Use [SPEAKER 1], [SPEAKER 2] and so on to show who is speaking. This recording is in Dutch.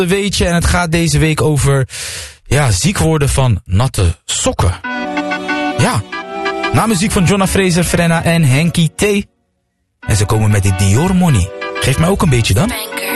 [SPEAKER 1] Weet je, en het gaat deze week over ziek worden van natte sokken. Ja, na muziek van Jonna Fraser, Frenna en Henky T. En ze komen met de Dior Money. Geef mij ook een beetje dan.